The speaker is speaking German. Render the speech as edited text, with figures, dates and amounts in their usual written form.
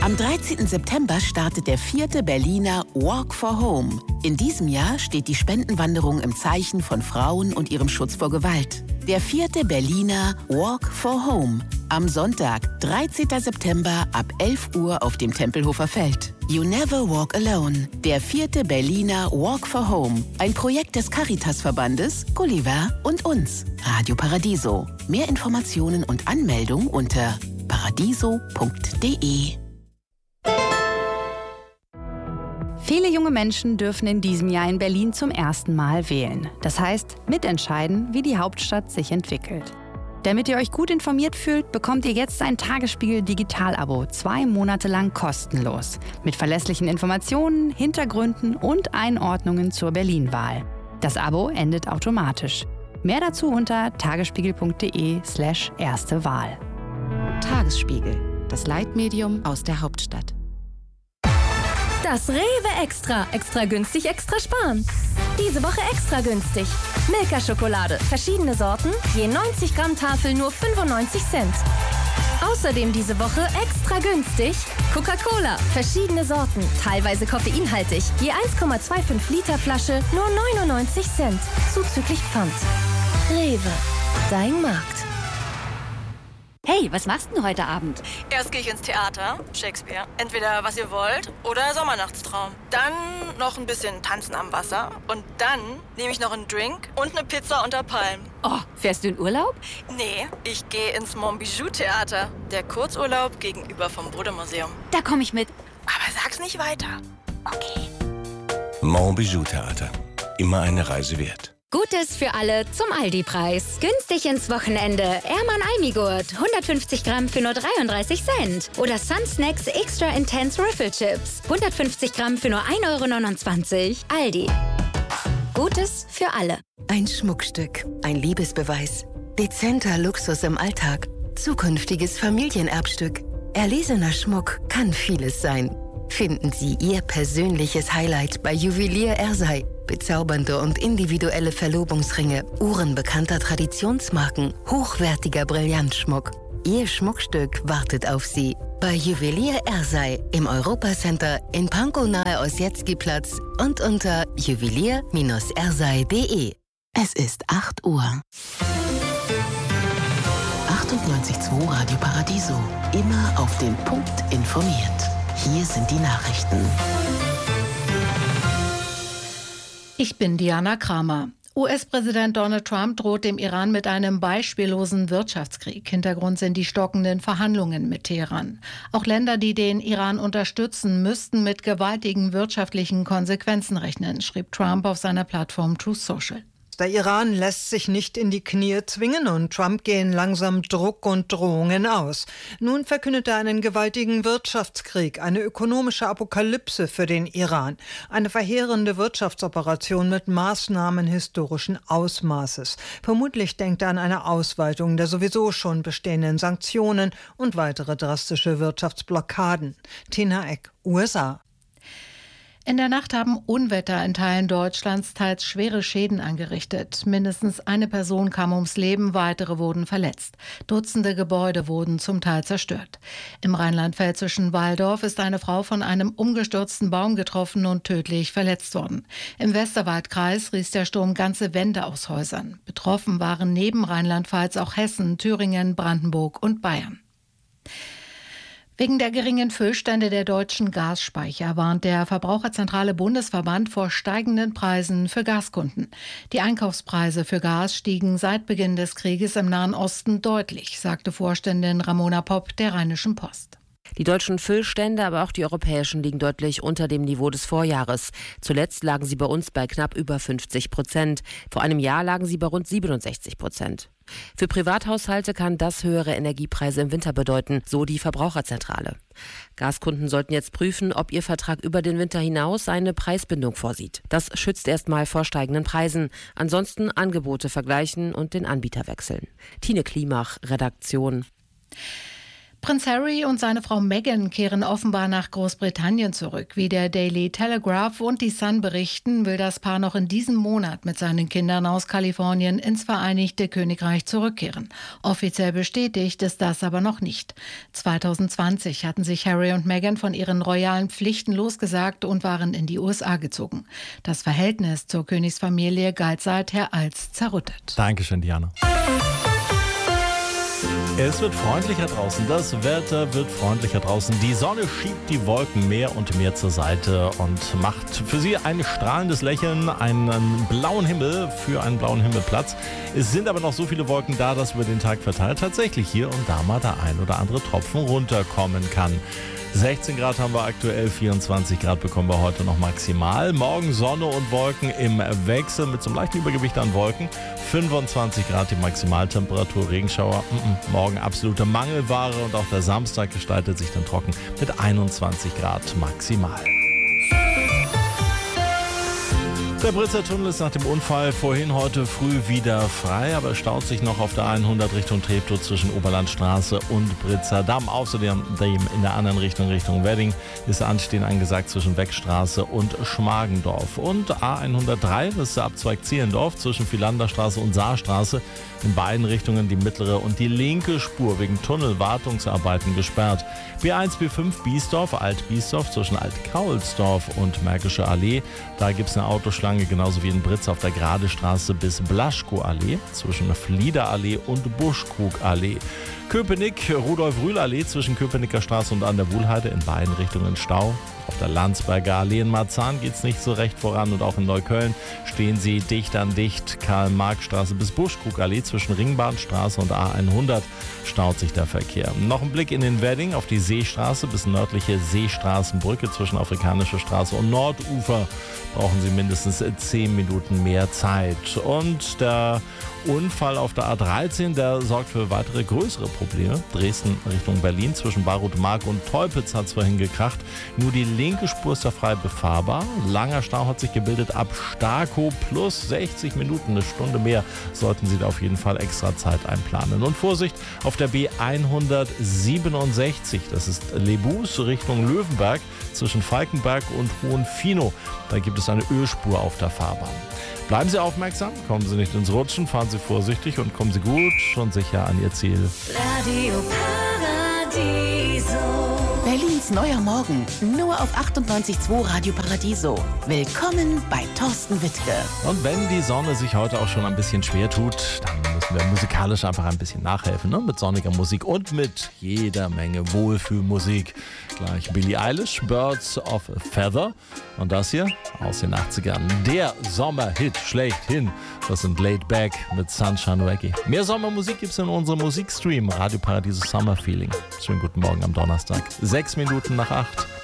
Am 13. September startet der 4. Berliner Walk for Home. In diesem Jahr steht die Spendenwanderung im Zeichen von Frauen und ihrem Schutz vor Gewalt. Der 4. Berliner Walk for Home. Am Sonntag, 13. September ab 11 Uhr auf dem Tempelhofer Feld. You never walk alone. Der 4. Berliner Walk for Home. Ein Projekt des Caritas-Verbandes, Gulliver und uns. Radio Paradiso. Mehr Informationen und Anmeldung unter paradiso.de. Viele junge Menschen dürfen in diesem Jahr in Berlin zum ersten Mal wählen. Das heißt, mitentscheiden, wie die Hauptstadt sich entwickelt. Damit ihr euch gut informiert fühlt, bekommt ihr jetzt ein Tagesspiegel-Digital-Abo 2 Monate lang kostenlos. Mit verlässlichen Informationen, Hintergründen und Einordnungen zur Berlin-Wahl. Das Abo endet automatisch. Mehr dazu unter tagesspiegel.de/erste Wahl. Tagesspiegel, das Leitmedium aus der Hauptstadt. Das Rewe Extra. Extra günstig, extra sparen. Diese Woche extra günstig. Milka-Schokolade. Verschiedene Sorten. Je 90 Gramm Tafel nur 95 Cent. Außerdem diese Woche extra günstig. Coca-Cola. Verschiedene Sorten. Teilweise koffeinhaltig. Je 1,25 Liter Flasche nur 99 Cent. Zuzüglich Pfand. Rewe. Dein Markt. Hey, was machst du heute Abend? Erst gehe ich ins Theater, Shakespeare. Entweder Was ihr wollt oder Sommernachtstraum. Dann noch ein bisschen Tanzen am Wasser. Und dann nehme ich noch einen Drink und eine Pizza unter Palmen. Oh, fährst du in Urlaub? Nee, ich gehe ins Montbijou-Theater. Der Kurzurlaub gegenüber vom Bode-Museum. Da komme ich mit. Aber sag's nicht weiter. Okay. Montbijou-Theater. Immer eine Reise wert. Gutes für alle zum Aldi-Preis. Günstig ins Wochenende. Ehrmann Almigurt. 150 Gramm für nur 33 Cent. Oder Sun Snacks Extra Intense Riffle Chips. 150 Gramm für nur 1,29 €. Aldi. Gutes für alle. Ein Schmuckstück. Ein Liebesbeweis. Dezenter Luxus im Alltag. Zukünftiges Familienerbstück. Erlesener Schmuck kann vieles sein. Finden Sie Ihr persönliches Highlight bei Juwelier Ersei. Bezaubernde und individuelle Verlobungsringe, Uhren bekannter Traditionsmarken, hochwertiger Brillantschmuck. Ihr Schmuckstück wartet auf Sie bei Juwelier Ersei im Europacenter in Pankow nahe Ossietzky-Platz und unter juwelier-ersei.de. Es ist 8 Uhr. 98.2 Radio Paradiso. Immer auf den Punkt informiert. Hier sind die Nachrichten. Ich bin Diana Kramer. US-Präsident Donald Trump droht dem Iran mit einem beispiellosen Wirtschaftskrieg. Hintergrund sind die stockenden Verhandlungen mit Teheran. Auch Länder, die den Iran unterstützen, müssten mit gewaltigen wirtschaftlichen Konsequenzen rechnen, schrieb Trump auf seiner Plattform Truth Social. Der Iran lässt sich nicht in die Knie zwingen und Trump gehen langsam Druck und Drohungen aus. Nun verkündet er einen gewaltigen Wirtschaftskrieg, eine ökonomische Apokalypse für den Iran. Eine verheerende Wirtschaftsoperation mit Maßnahmen historischen Ausmaßes. Vermutlich denkt er an eine Ausweitung der sowieso schon bestehenden Sanktionen und weitere drastische Wirtschaftsblockaden. Tina Eck, USA. In der Nacht haben Unwetter in Teilen Deutschlands teils schwere Schäden angerichtet. Mindestens eine Person kam ums Leben, weitere wurden verletzt. Dutzende Gebäude wurden zum Teil zerstört. Im rheinland-pfälzischen Walldorf ist eine Frau von einem umgestürzten Baum getroffen und tödlich verletzt worden. Im Westerwaldkreis riss der Sturm ganze Wände aus Häusern. Betroffen waren neben Rheinland-Pfalz auch Hessen, Thüringen, Brandenburg und Bayern. Wegen der geringen Füllstände der deutschen Gasspeicher warnt der Verbraucherzentrale Bundesverband vor steigenden Preisen für Gaskunden. Die Einkaufspreise für Gas stiegen seit Beginn des Krieges im Nahen Osten deutlich, sagte Vorständin Ramona Popp der Rheinischen Post. Die deutschen Füllstände, aber auch die europäischen liegen deutlich unter dem Niveau des Vorjahres. Zuletzt lagen sie bei uns bei knapp über 50%. Vor einem Jahr lagen sie bei rund 67%. Für Privathaushalte kann das höhere Energiepreise im Winter bedeuten, so die Verbraucherzentrale. Gaskunden sollten jetzt prüfen, ob ihr Vertrag über den Winter hinaus eine Preisbindung vorsieht. Das schützt erstmal vor steigenden Preisen. Ansonsten Angebote vergleichen und den Anbieter wechseln. Tine Klimach, Redaktion. Prinz Harry und seine Frau Meghan kehren offenbar nach Großbritannien zurück. Wie der Daily Telegraph und die Sun berichten, will das Paar noch in diesem Monat mit seinen Kindern aus Kalifornien ins Vereinigte Königreich zurückkehren. Offiziell bestätigt ist das aber noch nicht. 2020 hatten sich Harry und Meghan von ihren royalen Pflichten losgesagt und waren in die USA gezogen. Das Verhältnis zur Königsfamilie galt seither als zerrüttet. Dankeschön, Diana. Es wird freundlicher draußen, das Wetter wird freundlicher draußen. Die Sonne schiebt die Wolken mehr und mehr zur Seite und macht für sie ein strahlendes Lächeln, einen blauen Himmel für einen blauen Himmel Platz. Es sind aber noch so viele Wolken da, dass über den Tag verteilt tatsächlich hier und da mal der ein oder andere Tropfen runterkommen kann. 16 Grad haben wir aktuell, 24 Grad bekommen wir heute noch maximal. Morgen Sonne und Wolken im Wechsel mit so einem leichten Übergewicht an Wolken. 25 Grad die Maximaltemperatur, Regenschauer. Morgen absolute Mangelware und auch der Samstag gestaltet sich dann trocken mit 21 Grad maximal. Der Britzer Tunnel ist nach dem Unfall vorhin heute früh wieder frei, aber es staut sich noch auf der 100 Richtung Treptow zwischen Oberlandstraße und Britzer Damm. Außerdem in der anderen Richtung Wedding ist Anstehen angesagt zwischen Weckstraße und Schmargendorf. Und A103, das ist der Abzweig Zehlendorf zwischen Philanderstraße und Saarstraße. In beiden Richtungen die mittlere und die linke Spur wegen Tunnelwartungsarbeiten gesperrt. B1, B5 Biesdorf, Alt-Biesdorf zwischen Alt-Kaulsdorf und Märkische Allee. Da gibt es eine Autoschlange, genauso wie in Britz auf der Gradestraße bis Blaschko-Allee zwischen Fliederallee und Buschkrug-Allee. Köpenick, Rudolf-Rühl-Allee zwischen Köpenicker Straße und an der Wuhlheide, in beiden Richtungen Stau. Auf der Landsberger Allee in Marzahn geht es nicht so recht voran und auch in Neukölln stehen sie dicht an dicht. Karl-Marx-Straße bis Buschkrug-Allee zwischen Ringbahnstraße und A100 staut sich der Verkehr. Noch ein Blick in den Wedding auf die Seestraße bis nördliche Seestraßenbrücke zwischen Afrikanische Straße und Nordufer. Brauchen Sie mindestens 10 Minuten mehr Zeit. Und der Unfall auf der A13, der sorgt für weitere größere Probleme. Dresden Richtung Berlin zwischen Barutmark und Teupitz hat es vorhin gekracht. Nur die linke Spur ist da frei befahrbar. Langer Stau hat sich gebildet ab Starkow plus 60 Minuten, eine Stunde mehr. Sollten Sie da auf jeden Fall extra Zeit einplanen. Und Vorsicht auf der B167, das ist Lebus Richtung Löwenberg zwischen Falkenberg und Hohenfinow. Da gibt es eine Ölspur auf der Fahrbahn. Bleiben Sie aufmerksam, kommen Sie nicht ins Rutschen, fahren Sie vorsichtig und kommen Sie gut und sicher an Ihr Ziel. Radio Paradiso. Berlins neuer Morgen, nur auf 98.2 Radio Paradiso. Willkommen bei Thorsten Wittke. Und wenn die Sonne sich heute auch schon ein bisschen schwer tut, dann müssen wir musikalisch einfach ein bisschen nachhelfen, ne? Mit sonniger Musik und mit jeder Menge Wohlfühlmusik. Gleich Billie Eilish, Birds of a Feather. Und das hier aus den 80ern. Der Sommerhit schlechthin. Das sind Laid Back mit Sunshine Reggae. Mehr Sommermusik gibt es in unserem Musikstream Radio Paradiso Summer Feeling. Schönen guten Morgen am Donnerstag. 6 Minuten nach 8.